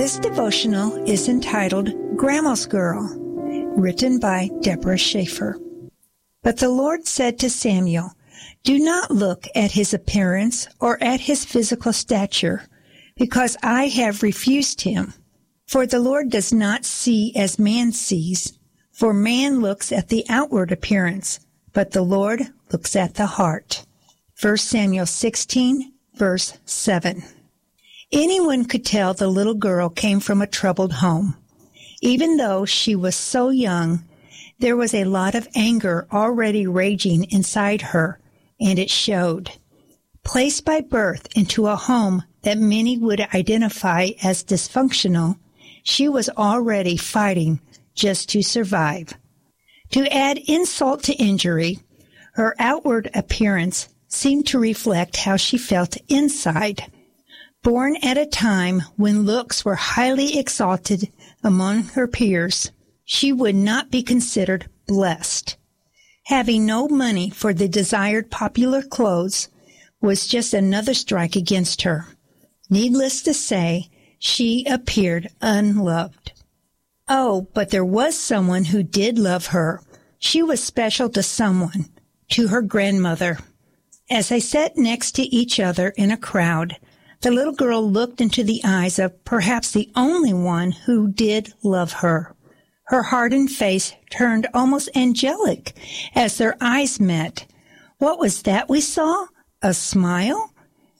This devotional is entitled Grandma's Girl, written by Deborah Schaefer. But the Lord said to Samuel, "Do not look at his appearance or at his physical stature, because I have refused him. For the Lord does not see as man sees, for man looks at the outward appearance, but the Lord looks at the heart." 1 Samuel 16, verse 7. Anyone could tell the little girl came from a troubled home. Even though she was so young, there was a lot of anger already raging inside her, and it showed. Placed by birth into a home that many would identify as dysfunctional, she was already fighting just to survive. To add insult to injury, her outward appearance seemed to reflect how she felt inside. Born at a time when looks were highly exalted among her peers, she would not be considered blessed. Having no money for the desired popular clothes was just another strike against her. Needless to say, she appeared unloved. Oh, but there was someone who did love her. She was special to someone, to her grandmother. As they sat next to each other in a crowd, the little girl looked into the eyes of perhaps the only one who did love her. Her hardened face turned almost angelic as their eyes met. What was that we saw? A smile?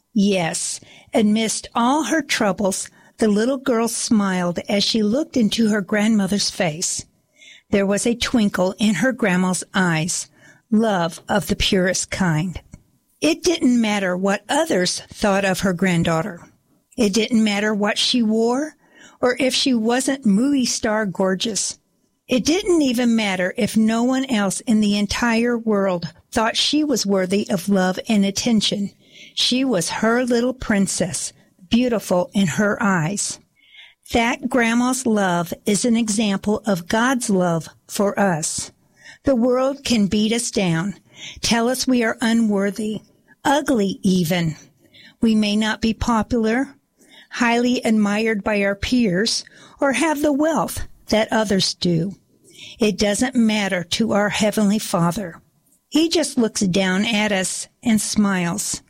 Yes, amidst all her troubles, the little girl smiled as she looked into her grandmother's face. There was a twinkle in her grandma's eyes, love of the purest kind. It didn't matter what others thought of her granddaughter. It didn't matter what she wore or if she wasn't movie star gorgeous. It didn't even matter if no one else in the entire world thought she was worthy of love and attention. She was her little princess, beautiful in her eyes. That grandma's love is an example of God's love for us. The world can beat us down, tell us we are unworthy, ugly even. We may not be popular, highly admired by our peers, or have the wealth that others do. It doesn't matter to our Heavenly Father. He just looks down at us and smiles.